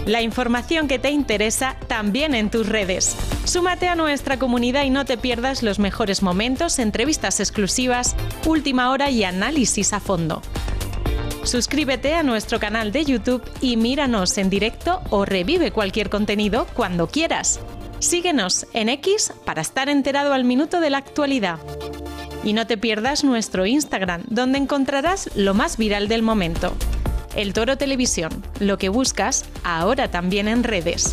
La información que te interesa también en tus redes. Súmate a nuestra comunidad y no te pierdas los mejores momentos, entrevistas exclusivas, última hora y análisis a fondo. Suscríbete a nuestro canal de YouTube y míranos en directo o revive cualquier contenido cuando quieras. Síguenos en X para estar enterado al minuto de la actualidad. Y no te pierdas nuestro Instagram, donde encontrarás lo más viral del momento. El Toro Televisión, lo que buscas, ahora también en redes.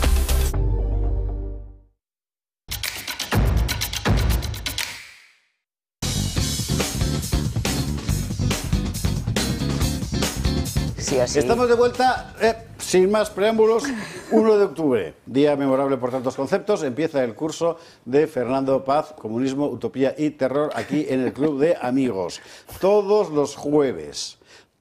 Sí, así. Estamos de vuelta, sin más preámbulos, 1 de octubre, día memorable por tantos conceptos. Empieza el curso de Fernando Paz, Comunismo, Utopía y Terror, aquí en el Club de Amigos. Todos los jueves,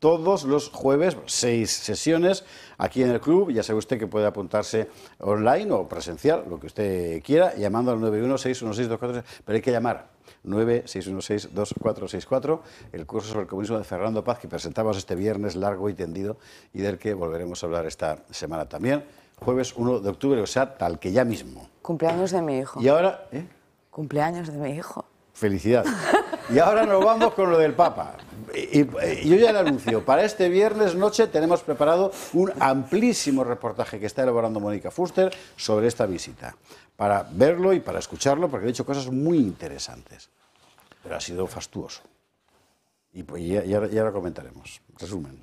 6 sesiones aquí en el club. Ya sabe usted que puede apuntarse online o presencial, lo que usted quiera, llamando al 9161624, pero hay que llamar. 9616244, el curso sobre el comunismo de Fernando Paz, que presentamos este viernes largo y tendido y del que volveremos a hablar esta semana también. Jueves 1 de octubre, o sea, tal que ya mismo. Cumpleaños de mi hijo. Y ahora... Cumpleaños de mi hijo. Felicidad. Y ahora nos vamos con lo del Papa. Y yo ya le anuncio, para este viernes noche tenemos preparado un amplísimo reportaje que está elaborando Mónica Fuster sobre esta visita, para verlo y para escucharlo, porque ha dicho cosas muy interesantes. Pero ha sido fastuoso. Y pues ya lo comentaremos. Resumen.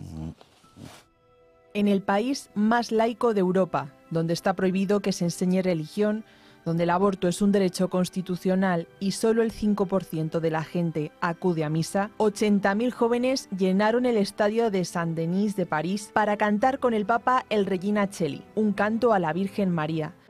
En el país más laico de Europa, donde está prohibido que se enseñe religión, donde el aborto es un derecho constitucional y solo el 5% de la gente acude a misa, 80.000 jóvenes llenaron el estadio de Saint-Denis de París para cantar con el Papa el Regina Coeli, un canto a la Virgen María,